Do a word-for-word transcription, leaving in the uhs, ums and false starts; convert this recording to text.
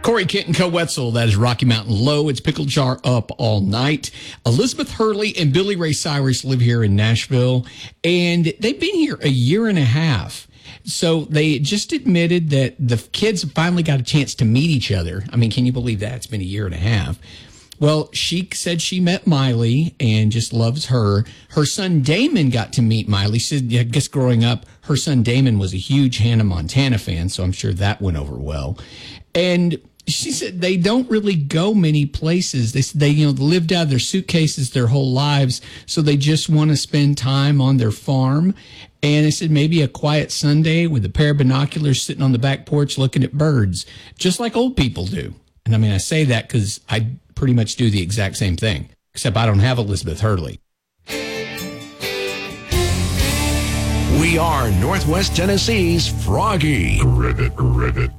Corey Kent and Co. Wetzel, that is Rocky Mountain Low. It's Pickle Jar Up All Night. Elizabeth Hurley and Billy Ray Cyrus live here in Nashville, and they've been here a year and a half. So they just admitted that the kids finally got a chance to meet each other. I mean, can you believe that? It's been a year and a half. Well, she said she met Miley and just loves her. Her son Damon got to meet Miley. She said, I guess growing up, her son Damon was a huge Hannah Montana fan, so I'm sure that went over well. And she said they don't really go many places. They they you know lived out of their suitcases their whole lives, so they just want to spend time on their farm. And I said maybe a quiet Sunday with a pair of binoculars sitting on the back porch looking at birds, just like old people do. And I mean, I say that because I pretty much do the exact same thing, except I don't have Elizabeth Hurley. We are Northwest Tennessee's Froggy. Ribbit, ribbit.